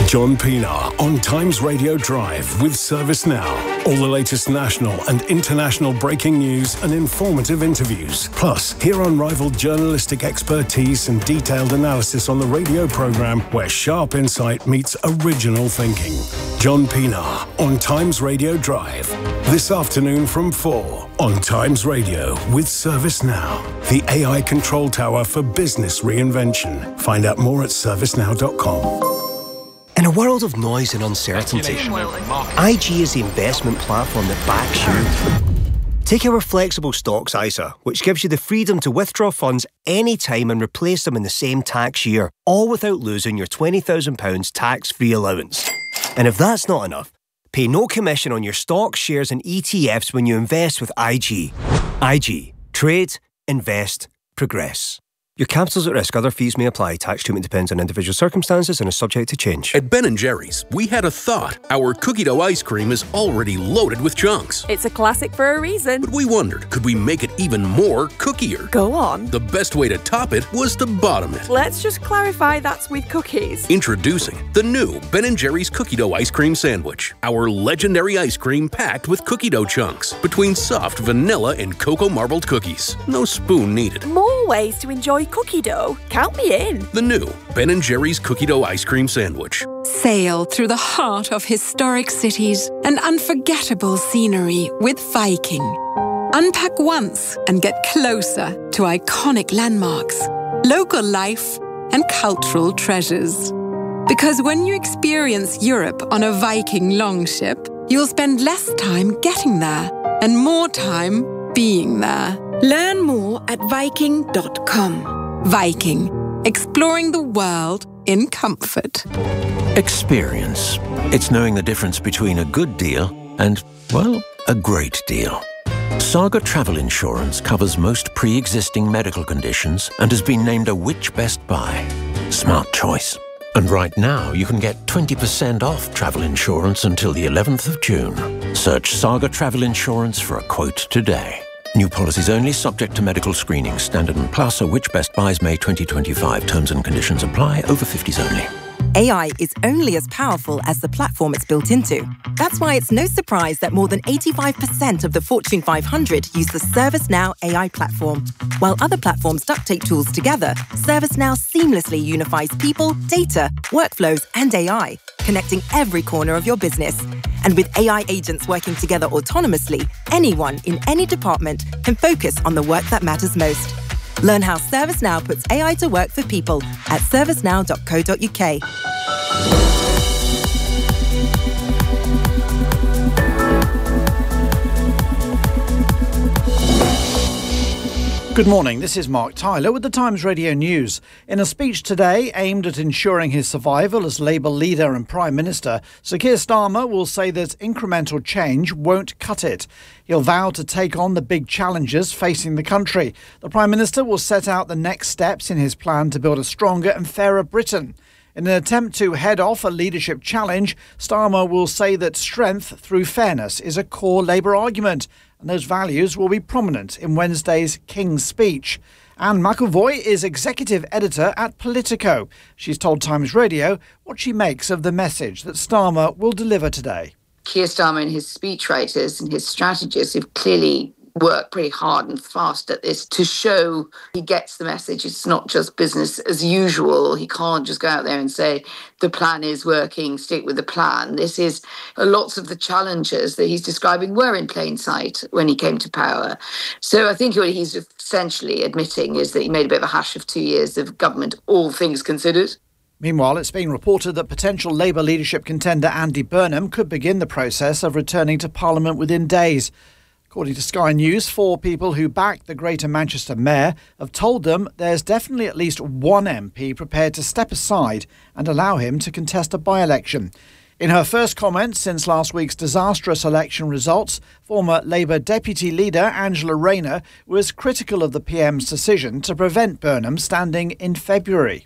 John Pienaar on Times Radio Drive with ServiceNow. All the latest national and international breaking news and informative interviews. Plus, hear unrivaled journalistic expertise and detailed analysis on the radio programme where sharp insight meets original thinking. John Pienaar on Times Radio Drive. This afternoon from 4 on Times Radio with ServiceNow, the AI control tower for business reinvention. Find out more at servicenow.com. In a world of noise and uncertainty, IG is the investment platform that backs you. Take our flexible stocks ISA, which gives you the freedom to withdraw funds anytime and replace them in the same tax year, all without losing your £20,000 tax-free allowance. And if that's not enough, pay no commission on your stocks, shares and ETFs when you invest with IG. IG. Trade, invest, progress. Your capital's at risk. Other fees may apply. Tax treatment depends on individual circumstances and is subject to change. At Ben & Jerry's, we had a thought. Our cookie dough ice cream is already loaded with chunks. It's a classic for a reason. But we wondered, could we make it even more cookier? Go on. The best way to top it was to bottom it. Let's just clarify that's with cookies. Introducing the new Ben & Jerry's cookie dough ice cream sandwich. Our legendary ice cream packed with cookie dough chunks between soft vanilla and cocoa marbled cookies. No spoon needed. More ways to enjoy cookie dough. Count me in. The new Ben & Jerry's cookie dough ice cream sandwich. Sail through the heart of historic cities and unforgettable scenery with Viking. Unpack once and get closer to iconic landmarks, local life and cultural treasures. Because when you experience Europe on a Viking longship, you'll spend less time getting there and more time being there. Learn more at Viking.com. Viking, exploring the world in comfort. Experience. It's knowing the difference between a good deal and, well, a great deal. Saga Travel Insurance covers most pre-existing medical conditions and has been named a Which Best Buy. Smart choice. And right now, you can get 20% off travel insurance until the 11th of June. Search Saga Travel Insurance for a quote today. New policies only, subject to medical screening. Standard and Plus or Which Best Buys May 2025. Terms and conditions apply. Over 50s only. AI is only as powerful as the platform it's built into. That's why it's no surprise that more than 85% of the Fortune 500 use the ServiceNow AI platform. While other platforms duct tape tools together, ServiceNow seamlessly unifies people, data, workflows, and AI, connecting every corner of your business. And with AI agents working together autonomously, anyone in any department can focus on the work that matters most. Learn how ServiceNow puts AI to work for people at servicenow.co.uk. Good morning, this is Mark Tyler with the Times Radio News. In a speech today aimed at ensuring his survival as Labour leader and Prime Minister, Sir Keir Starmer will say that incremental change won't cut it. He'll vow to take on the big challenges facing the country. The Prime Minister will set out the next steps in his plan to build a stronger and fairer Britain. In an attempt to head off a leadership challenge, Starmer will say that strength through fairness is a core Labour argument, and those values will be prominent in Wednesday's King's speech. Anne McEvoy is executive editor at Politico. She's told Times Radio what she makes of the message that Starmer will deliver today. Keir Starmer and his speechwriters and his strategists have clearly worked pretty hard and fast at this to show he gets the message. It's not just business as usual. He can't just go out there and say the plan is working, stick with the plan. This is lots of the challenges that he's describing were in plain sight when he came to power. So I think what he's essentially admitting is that he made a bit of a hash of 2 years of government, all things considered. Meanwhile, it's been reported that potential Labour leadership contender Andy Burnham could begin the process of returning to Parliament within days. According to Sky News, 4 people who backed the Greater Manchester Mayor have told them there's definitely at least one MP prepared to step aside and allow him to contest a by-election. In her first comment since last week's disastrous election results, former Labour Deputy Leader Angela Rayner was critical of the PM's decision to prevent Burnham standing in February.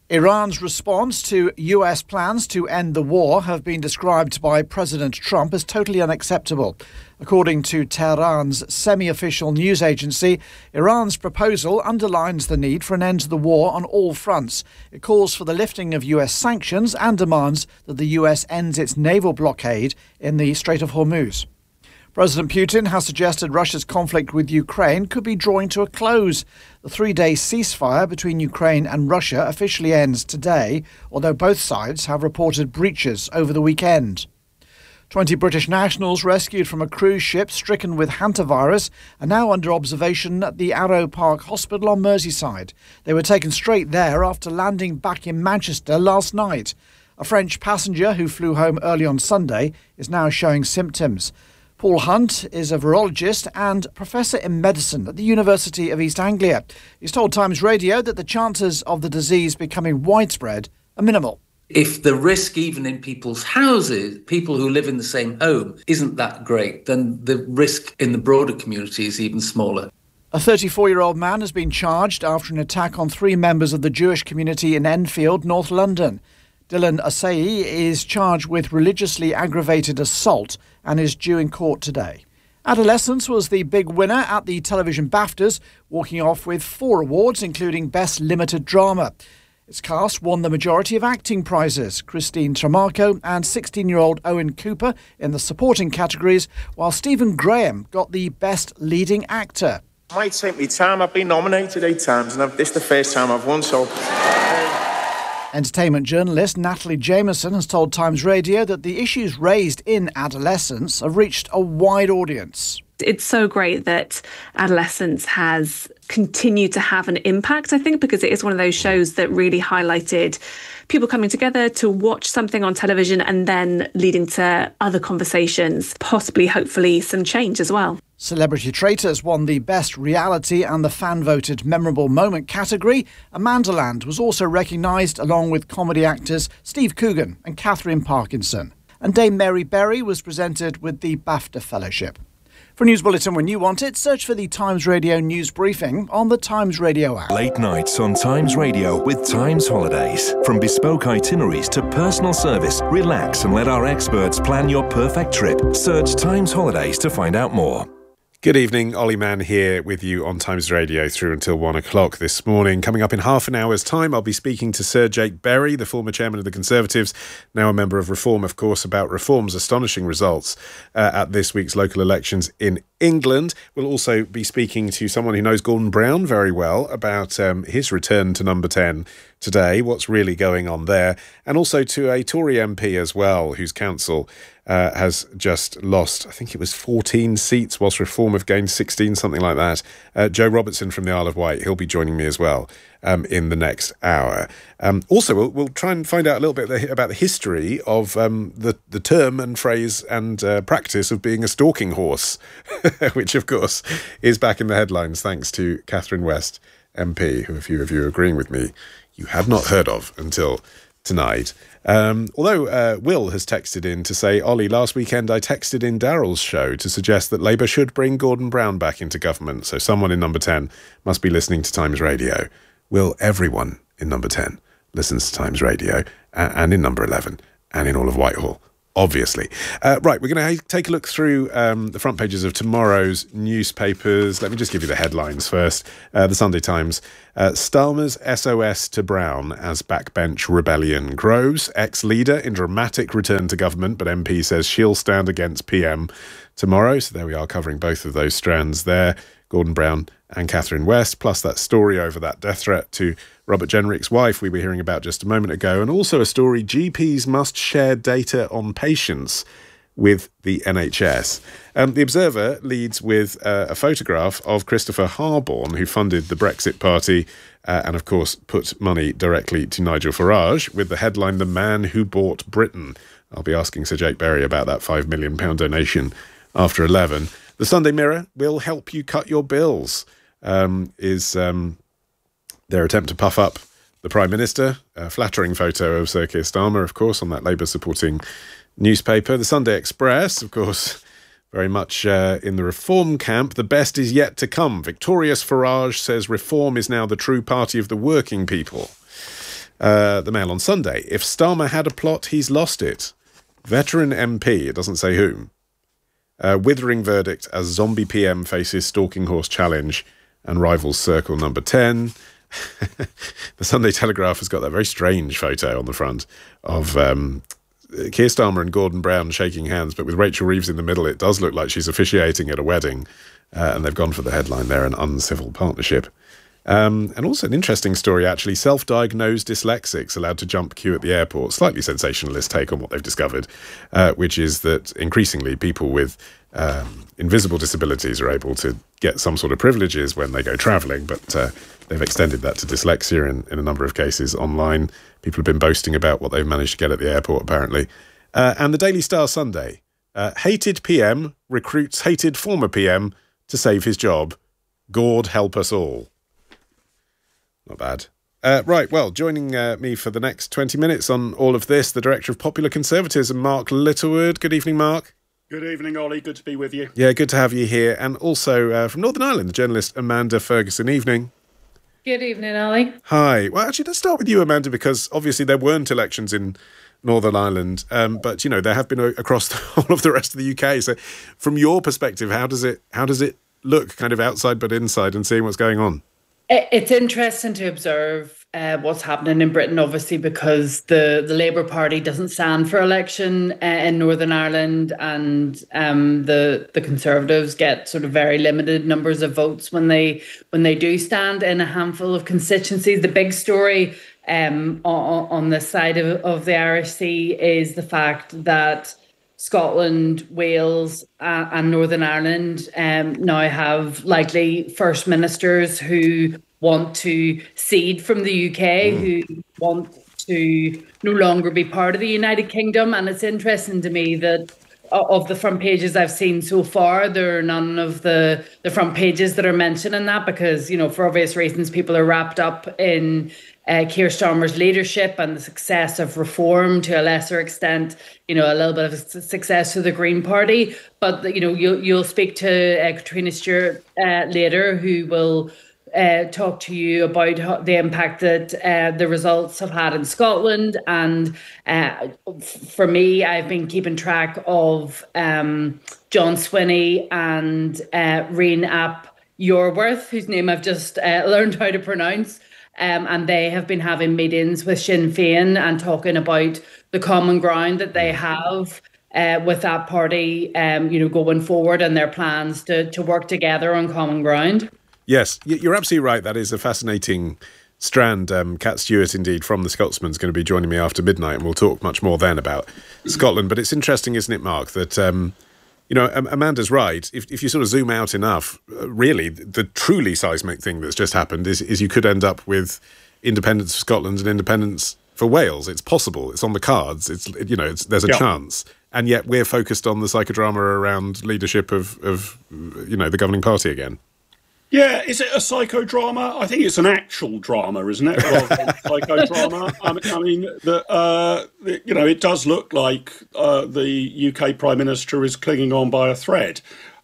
Iran's response to US plans to end the war have been described by President Trump as totally unacceptable. According to Tehran's semi-official news agency, Iran's proposal underlines the need for an end to the war on all fronts. It calls for the lifting of US sanctions and demands that the US ends its naval blockade in the Strait of Hormuz. President Putin has suggested Russia's conflict with Ukraine could be drawing to a close. The 3-day ceasefire between Ukraine and Russia officially ends today, although both sides have reported breaches over the weekend. 20 British nationals rescued from a cruise ship stricken with hantavirus are now under observation at the Arrow Park Hospital on Merseyside. They were taken straight there after landing back in Manchester last night. A French passenger who flew home early on Sunday is now showing symptoms. Paul Hunt is a virologist and professor in medicine at the University of East Anglia. He's told Times Radio that the chances of the disease becoming widespread are minimal. If the risk even in people's houses, people who live in the same home, isn't that great, then the risk in the broader community is even smaller. A 34-year-old man has been charged after an attack on 3 members of the Jewish community in Enfield, North London. Dylan Asai is charged with religiously aggravated assault and is due in court today. Adolescence was the big winner at the Television BAFTAs, walking off with 4 awards, including Best Limited Drama. Its cast won the majority of acting prizes, Christine Tramarco and 16-year-old Owen Cooper in the supporting categories, while Stephen Graham got the Best Leading Actor. It might take me time. I've been nominated 8 times and this is the first time I've won, so... Entertainment journalist Natalie Jameson has told Times Radio that the issues raised in Adolescence have reached a wide audience. It's so great that Adolescence has continued to have an impact, I think, because it is one of those shows that really highlighted people coming together to watch something on television and then leading to other conversations, possibly, hopefully, some change as well. Celebrity Traitors won the Best Reality and the fan-voted Memorable Moment category. Amandaland was also recognised along with comedy actors Steve Coogan and Catherine Parkinson. And Dame Mary Berry was presented with the BAFTA Fellowship. For a news bulletin when you want it, search for the Times Radio News Briefing on the Times Radio app. Late nights on Times Radio with Times Holidays. From bespoke itineraries to personal service, relax and let our experts plan your perfect trip. Search Times Holidays to find out more. Good evening, Ollie Mann here with you on Times Radio through until 1 o'clock this morning. Coming up in half an hour's time, I'll be speaking to Sir Jake Berry, the former chairman of the Conservatives, now a member of Reform, of course, about Reform's astonishing results at this week's local elections in England. We'll also be speaking to someone who knows Gordon Brown very well about his return to number 10 today, what's really going on there, and also to a Tory MP as well, whose council has just lost, I think it was 14 seats, whilst Reform have gained 16, something like that. Joe Robertson from the Isle of Wight, he'll be joining me as well in the next hour. Also, we'll try and find out a little bit about the history of the term and phrase and practice of being a stalking horse, which, of course, is back in the headlines thanks to Catherine West MP, who a few of you are agreeing with me you had not heard of until tonight. Although Will has texted in to say, Ollie, last weekend I texted in Daryl's show to suggest that Labour should bring Gordon Brown back into government, so someone in number 10 must be listening to Times Radio. Will, everyone in number 10 listens to Times Radio, and in number 11, and in all of Whitehall, obviously. Right, we're going to take a look through the front pages of tomorrow's newspapers. Let me just give you the headlines first. The Sunday Times. Starmer's SOS to Brown as backbench rebellion grows. Ex-leader in dramatic return to government, but MP says she'll stand against PM tomorrow. So there we are, covering both of those strands there. Gordon Brown and Catherine West, plus that story over that death threat to Robert Jenrick's wife we were hearing about just a moment ago, and also a story, GPs must share data on patients with the NHS. The Observer leads with a photograph of Christopher Harborne, who funded the Brexit Party and, of course, put money directly to Nigel Farage, with the headline, The Man Who Bought Britain. I'll be asking Sir Jake Berry about that £5 million donation after 11. The Sunday Mirror will help you cut your bills, is their attempt to puff up the Prime Minister. A flattering photo of Sir Keir Starmer, of course, on that Labour-supporting newspaper. The Sunday Express, of course, very much in the Reform camp. The best is yet to come. Victorious Farage says Reform is now the true party of the working people. The Mail on Sunday. If Starmer had a plot, he's lost it. Veteran MP, it doesn't say whom. Withering verdict as zombie PM faces stalking horse challenge and rivals circle number 10. The Sunday Telegraph has got that very strange photo on the front of Keir Starmer and Gordon Brown shaking hands, but with Rachel Reeves in the middle, it does look like she's officiating at a wedding. And they've gone for the headline there, an uncivil partnership. And also an interesting story, actually. Self-diagnosed dyslexics allowed to jump queue at the airport. Slightly sensationalist take on what they've discovered, which is that increasingly people with invisible disabilities are able to get some sort of privileges when they go travelling, but they've extended that to dyslexia in a number of cases online. People have been boasting about what they've managed to get at the airport, apparently. And the Daily Star Sunday. Hated PM recruits hated former PM to save his job. God help us all. Not bad. Right, well, joining me for the next 20 minutes on all of this, the Director of Popular Conservatism, Mark Littlewood. Good evening, Mark. Good evening, Ollie. Good to be with you. Yeah, good to have you here. And also from Northern Ireland, the journalist Amanda Ferguson. Evening. Good evening, Ollie. Hi. Well, actually, let's start with you, Amanda, because obviously there weren't elections in Northern Ireland, but, you know, there have been across all of the rest of the UK. So from your perspective, how does it look kind of outside but inside and seeing what's going on? It's interesting to observe what's happening in Britain, obviously, because the Labour Party doesn't stand for election in Northern Ireland, and the Conservatives get sort of very limited numbers of votes when they do stand in a handful of constituencies. The big story on the side of the Irish Sea is the fact that Scotland, Wales and Northern Ireland now have likely First Ministers who want to cede from the UK, who want to no longer be part of the United Kingdom. And it's interesting to me that of the front pages I've seen so far, there are none of the front pages that are mentioning that because, you know, for obvious reasons, people are wrapped up in Keir Starmer's leadership and the success of reform, to a lesser extent, you know, a little bit of success to the Green Party. But, you know, you'll speak to Katrina Stewart later, who will talk to you about the impact that the results have had in Scotland. And for me, I've been keeping track of John Swinney and Reen ap Yorworth, whose name I've just learned how to pronounce. And they have been having meetings with Sinn Féin and talking about the common ground that they have with that party, you know, going forward, and their plans to work together on common ground. Yes, you're absolutely right. That is a fascinating strand. Cat Stewart, indeed, from The Scotsman, is going to be joining me after midnight, and we'll talk much more then about Scotland. But it's interesting, isn't it, Mark, that you know, Amanda's right. If you sort of zoom out enough, really, the truly seismic thing that's just happened is you could end up with independence for Scotland and independence for Wales. It's possible. It's on the cards. There's a chance. And yet we're focused on the psychodrama around leadership of the governing party again. Yeah, is it a psychodrama? I think it's an actual drama, isn't it? Rather than psychodrama. I mean, it does look like the UK Prime Minister is clinging on by a thread.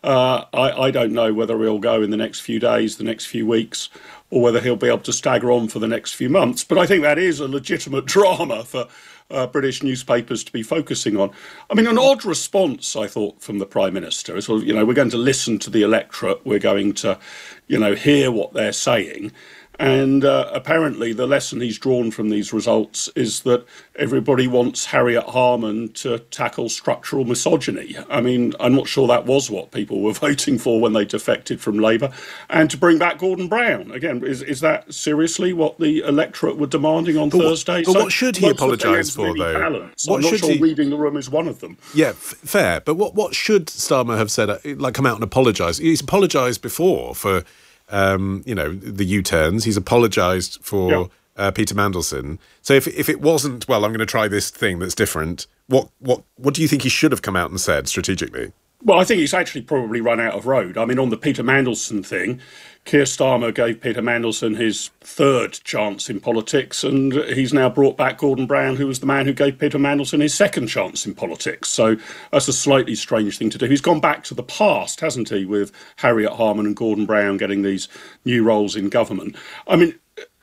I don't know whether he'll go in the next few days, the next few weeks, or whether he'll be able to stagger on for the next few months. But I think that is a legitimate drama for British newspapers to be focusing on. I mean, an odd response, I thought, from the Prime Minister is, well, you know, we're going to listen to the electorate, we're going to, you know, hear what they're saying. And apparently the lesson he's drawn from these results is that everybody wants Harriet Harman to tackle structural misogyny. I mean, I'm not sure that was what people were voting for when they defected from Labour. And to bring back Gordon Brown. Again, is that seriously what the electorate were demanding on Thursday? But what should he apologise for, though? I'm not sure reading the room is one of them. Yeah, fair. But what should Starmer have said, come out and apologise? He's apologised before for the U-turns. He's apologised for Peter Mandelson. So if it wasn't, well, I'm going to try this thing that's different, what do you think he should have come out and said strategically? Well, I think he's actually probably run out of road. I mean, on the Peter Mandelson thing, Keir Starmer gave Peter Mandelson his third chance in politics, and he's now brought back Gordon Brown, who was the man who gave Peter Mandelson his second chance in politics. So that's a slightly strange thing to do. He's gone back to the past, hasn't he, with Harriet Harman and Gordon Brown getting these new roles in government. I mean,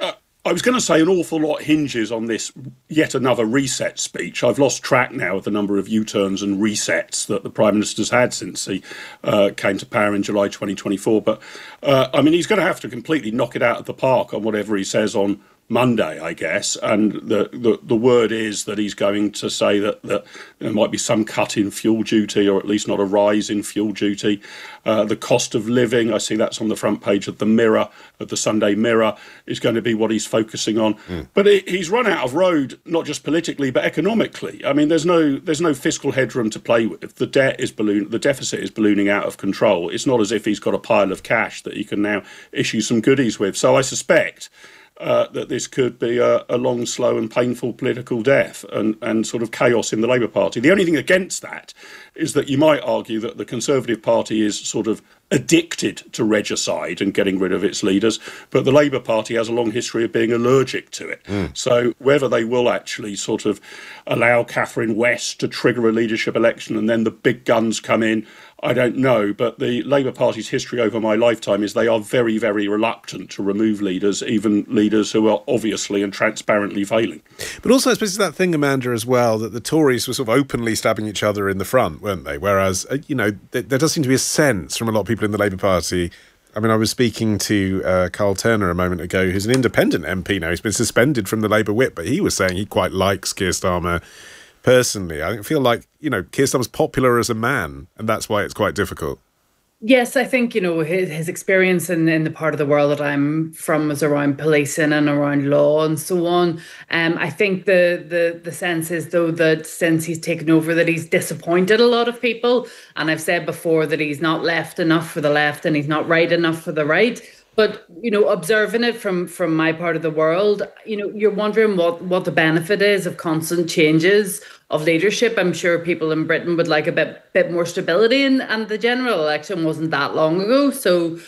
I was going to say an awful lot hinges on this yet another reset speech. I've lost track now of the number of U-turns and resets that the Prime Minister's had since he came to power in July 2024. But, I mean, he's going to have to completely knock it out of the park on whatever he says on Monday, I guess, and the word is that he's going to say that there might be some cut in fuel duty, or at least not a rise in fuel duty. The cost of living, I see that's on the front page of the Sunday Mirror, is going to be what he's focusing on. But he's run out of road, not just politically but economically. I mean, there's no fiscal headroom to play with. The deficit is ballooning out of control. It's not as if he's got a pile of cash that he can now issue some goodies with. So I suspect that this could be a long, slow and painful political death and sort of chaos in the Labour Party. The only thing against that is that you might argue that the Conservative Party is sort of addicted to regicide and getting rid of its leaders, but the Labour Party has a long history of being allergic to it. So whether they will actually sort of allow Catherine West to trigger a leadership election and then the big guns come in, I don't know. But the Labour Party's history over my lifetime is they are very, very reluctant to remove leaders, even leaders who are obviously and transparently failing. But also, I suppose it's that thing, Amanda, as well, that the Tories were sort of openly stabbing each other in the front, weren't they? Whereas, there does seem to be a sense from a lot of people in the Labour Party. I mean, I was speaking to Carl Turner a moment ago, who's an independent MP now. He's been suspended from the Labour whip, but he was saying he quite likes Keir Starmer personally. I feel like, Keir Starmer's popular as a man, and that's why it's quite difficult. Yes, I think, his experience in the part of the world that I'm from is around policing and around law and so on. I think the sense is, though, that since he's taken over, that he's disappointed a lot of people. And I've said before that he's not left enough for the left and he's not right enough for the right. But, observing it from my part of the world, you're wondering what the benefit is of constant changes of leadership. I'm sure people in Britain would like a bit more stability, and the general election wasn't that long ago. So,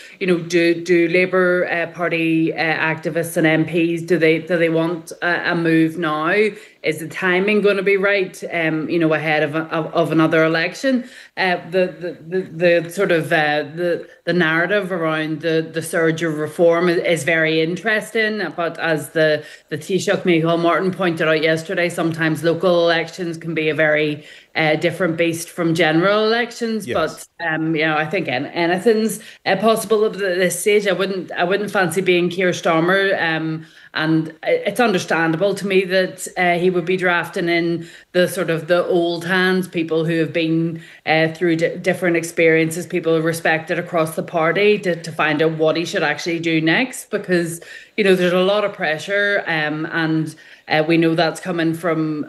do Labour Party activists and MPs, do they want a move now? Is the timing going to be right? Ahead of another election, the sort of the narrative around the surge of reform is very interesting. But as the Taoiseach Micheál Martin pointed out yesterday, sometimes local elections can be a very different beast from general elections. Yes. But I think anything's possible at this stage. I wouldn't fancy being Keir Starmer. And it's understandable to me that he would be drafting in the sort of the old hands, people who have been through different experiences, people respected across the party, to find out what he should actually do next, because there's a lot of pressure, and we know that's coming from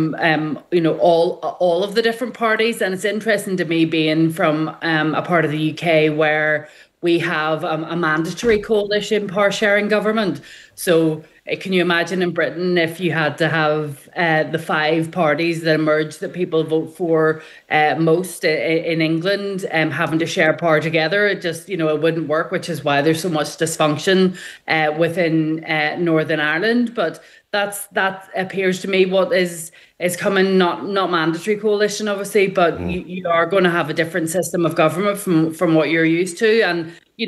all of the different parties. And it's interesting to me, being from a part of the UK where we have a mandatory coalition power sharing government. So can you imagine in Britain if you had to have the five parties that emerged that people vote for most in England having to share power together? It just, it wouldn't work, which is why there's so much dysfunction within Northern Ireland. But that appears to me what is coming, not mandatory coalition, obviously, but you are going to have a different system of government from what you're used to. And,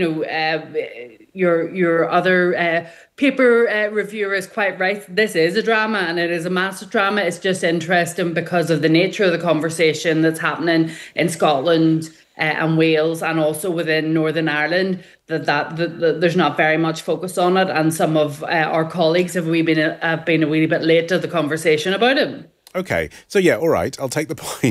your other paper reviewer is quite right. This is a drama, and it is a massive drama. It's just interesting because of the nature of the conversation that's happening in Scotland and Wales, and also within Northern Ireland, that there's not very much focus on it, and some of our colleagues have been a wee bit late to the conversation about it. Okay, so all right, I'll take the point.